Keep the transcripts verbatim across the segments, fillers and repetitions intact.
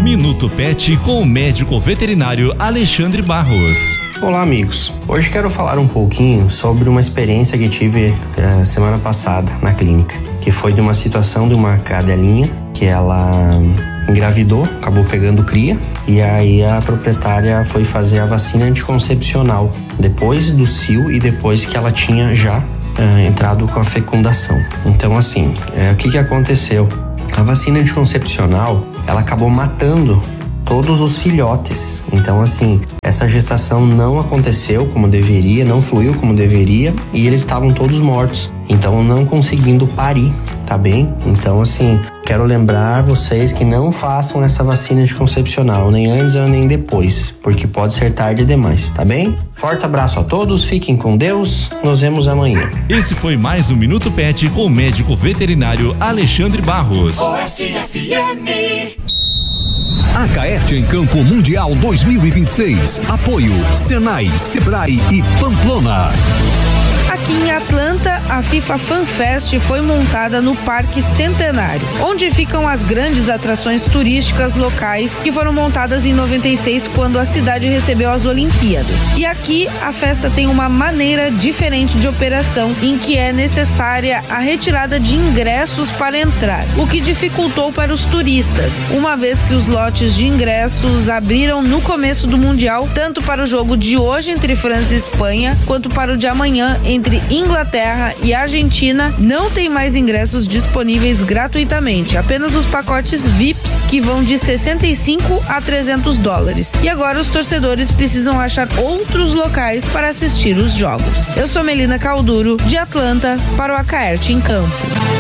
Minuto Pet com o médico veterinário Alexandre Barros. Olá, amigos. Hoje quero falar um pouquinho sobre uma experiência que tive eh, semana passada na clínica, que foi de uma situação de uma cadelinha que ela engravidou, acabou pegando cria, e aí a proprietária foi fazer a vacina anticoncepcional depois do cio e depois que ela tinha já eh, entrado com a fecundação. Então, assim, eh, o que que aconteceu? A vacina anticoncepcional, ela acabou matando todos os filhotes. Então, assim, essa gestação não aconteceu como deveria, não fluiu como deveria, e eles estavam todos mortos, então não conseguindo parir, tá bem? Então, assim, quero lembrar vocês que não façam essa vacina anticoncepcional, nem antes nem depois, porque pode ser tarde demais, tá bem? Forte abraço a todos, fiquem com Deus, nos vemos amanhã. Esse foi mais um Minuto Pet com o médico veterinário Alexandre Barros. O S F M. A Caerte em Campo Mundial dois mil e vinte e seis. Apoio Senai, Sebrae e Pamplona. Aqui em Atlanta, a FIFA Fan Fest foi montada no Parque Centenário, onde ficam as grandes atrações turísticas locais que foram montadas em noventa e seis, quando a cidade recebeu as Olimpíadas. E aqui a festa tem uma maneira diferente de operação, em que é necessária a retirada de ingressos para entrar, o que dificultou para os turistas, uma vez que os lotes de ingressos abriram no começo do Mundial, tanto para o jogo de hoje entre França e Espanha, quanto para o de amanhã entre Entre Inglaterra e Argentina. Não tem mais ingressos disponíveis gratuitamente, apenas os pacotes V I Ps, que vão de sessenta e cinco a trezentos dólares. E agora os torcedores precisam achar outros locais para assistir os jogos. Eu sou Melina Calduro, de Atlanta, para o A Caerte em Campo.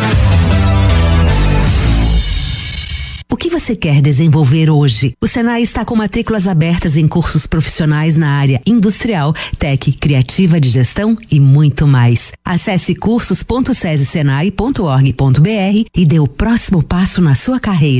O que você quer desenvolver hoje? O Senai está com matrículas abertas em cursos profissionais na área industrial, tech, criativa de gestão e muito mais. Acesse cursos ponto sesi senai ponto org ponto br e dê o próximo passo na sua carreira.